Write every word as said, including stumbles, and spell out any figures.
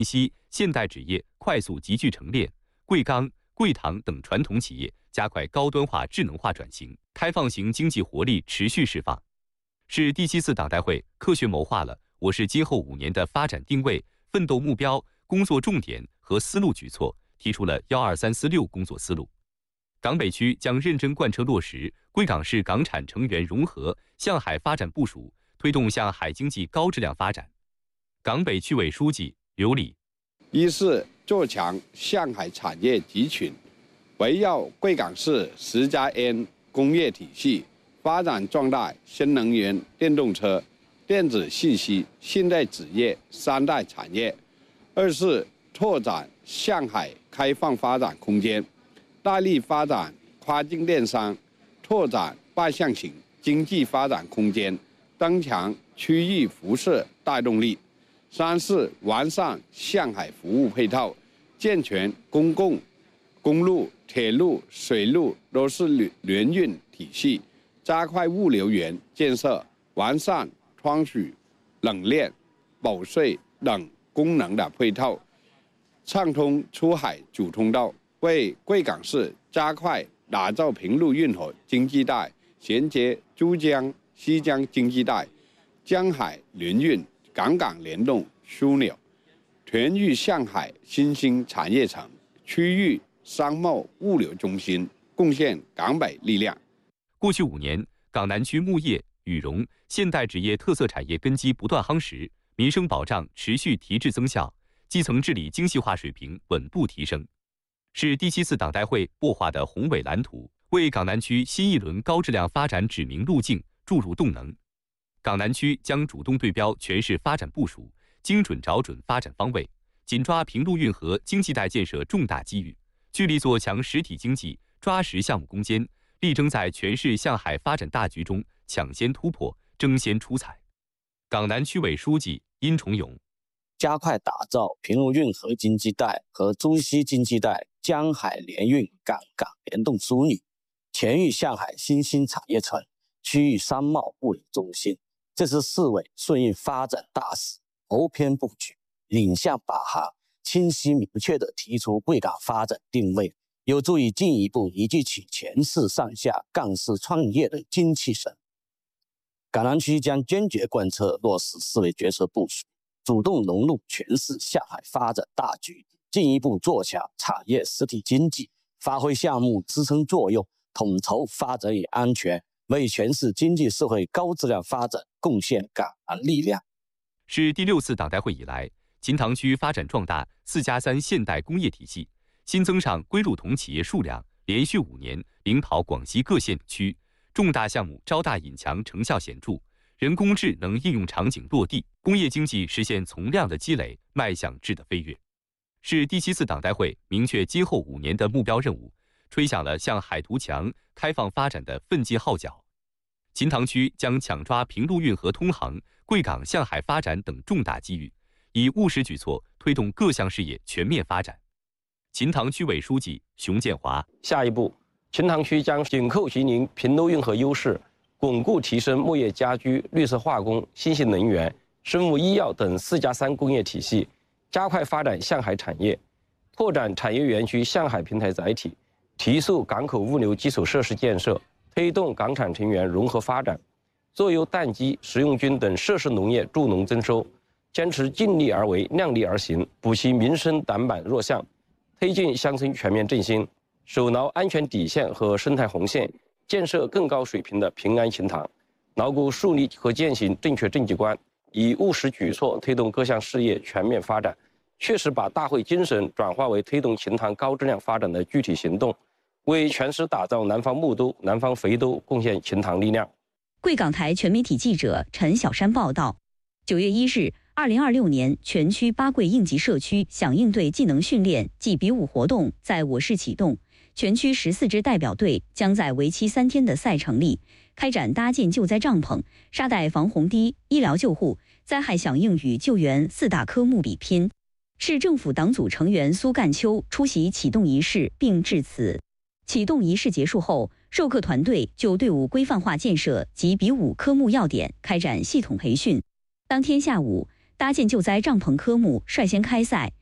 息、现代纸业快速集聚成链，贵钢、贵糖等传统企业加快高端化、智能化转型，开放型经济活力持续释放。是第七次党代会科学谋划了我市今后五年的发展定位、奋斗目标、工作重点和思路举措，提出了“幺二三四六”工作思路。港北区将认真贯彻落实贵港市港产成员融合向海发展部署，推动向海经济高质量发展。港北区委书记刘礼： 一是做强向海产业集群，围绕贵港市十加 N 工业体系，发展壮大新能源电动车、电子信息、现代纸业三大产业；二是拓展向海开放发展空间，大力发展跨境电商，拓展外向型经济发展空间，增强区域辐射带动力；三是完善向海服务配套，健全公共、公路、铁路、水路都市联运体系，加快物流园建设，完善川水、冷链、保税等功能的配套，畅通出海主通道，为贵港市加快打造平陆运河经济带，衔接珠江、西江经济带，江海联运、港港联动枢纽，全域向海新兴产业城、区域商贸物流中心，贡献港北力量。 过去五年，港南区木业、羽绒、现代纸业特色产业根基不断夯实，民生保障持续提质增效，基层治理精细化水平稳步提升，是第七次党代会擘画的宏伟蓝图，为港南区新一轮高质量发展指明路径、注入动能。港南区将主动对标全市发展部署，精准找准发展方位，紧抓平陆运河经济带建设重大机遇，聚力做强实体经济，抓实项目攻坚，力争在全市向海发展大局中抢先突破、争先出彩。港南区委书记殷崇勇： 加快打造平陆运河经济带和珠西经济带江海联运港港联动枢纽，全域向海新兴产业城、区域商贸物流中心，这是市委顺应发展大势，谋篇布局，领向把行，清晰明确地提出贵港发展定位，有助于进一步凝聚起全市上下干事创业的精气神。港南区将坚决贯彻落实市委决策部署，主动融入全市向海发展大局，进一步做强产业实体经济，发挥项目支撑作用，统筹发展与安全，为全市经济社会高质量发展贡献港南力量。 是第六次党代会以来，秦塘区发展壮大四加三现代工业体系，新增上硅入铜企业数量连续五年领跑广西各县区，重大项目招大引强成效显著，人工智能应用场景落地，工业经济实现从量的积累迈向质的飞跃。是第七次党代会明确今后五年的目标任务，吹响了向海图强、开放发展的奋进号角。秦塘区将抢抓平陆运河通航、贵港向海发展等重大机遇，以务实举措推动各项事业全面发展。秦塘区委书记熊建华： 下一步，秦塘区将紧扣吉宁平陆运河优势，巩固提升木业家居、绿色化工、新型能源、生物医药等四加三工业体系，加快发展向海产业，拓展产业园区向海平台载体，提速港口物流基础设施建设，推动港产成员融合发展，做由蛋鸡、食用菌等涉事农业助农增收，坚持尽力而为、量力而行，补齐民生短板弱项，推进乡村全面振兴，守牢安全底线和生态红线，建设更高水平的平安秦塘，牢固树立和践行正确政绩观，以务实举措推动各项事业全面发展，确实把大会精神转化为推动秦塘高质量发展的具体行动，为全市打造南方木都、南方肥都贡献秦塘力量。 贵港台全媒体记者陈小山报道：九月一日，二零二六年全区八贵应急社区响应队技能训练暨比武活动在我市启动，全区十四支代表队将在为期三天的赛程里开展搭建救灾帐篷、沙袋防洪堤、医疗救护、灾害响应与救援四大科目比拼。市政府党组成员苏干秋出席启动仪式并致辞。启动仪式结束后，授课团队就队伍规范化建设及比武科目要点开展系统培训。当天下午， 搭建救灾帐篷科目率先开赛。